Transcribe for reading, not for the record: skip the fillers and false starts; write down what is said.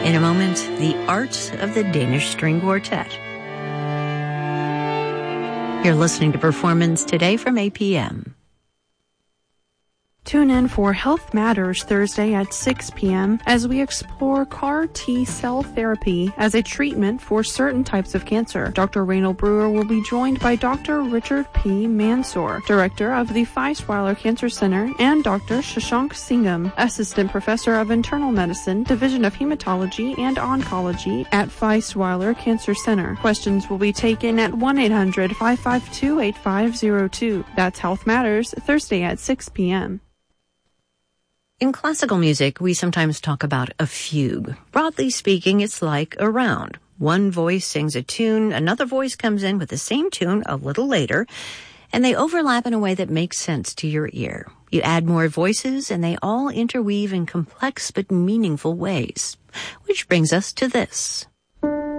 In a moment, the art of the Danish String Quartet. You're listening to Performance Today from APM. Tune in for Health Matters Thursday at 6 p.m. as we explore CAR T-cell therapy as a treatment for certain types of cancer. Dr. Reynold Brewer will be joined by Dr. Richard P. Mansour, director of the Feisweiler Cancer Center, and Dr. Shashank Singham, assistant professor of internal medicine, division of hematology and oncology at Feisweiler Cancer Center. Questions will be taken at 1-800-552-8502. That's Health Matters Thursday at 6 p.m. In classical music, we sometimes talk about a fugue. Broadly speaking, it's like a round. One voice sings a tune, another voice comes in with the same tune a little later, and they overlap in a way that makes sense to your ear. You add more voices, and they all interweave in complex but meaningful ways. Which brings us to this.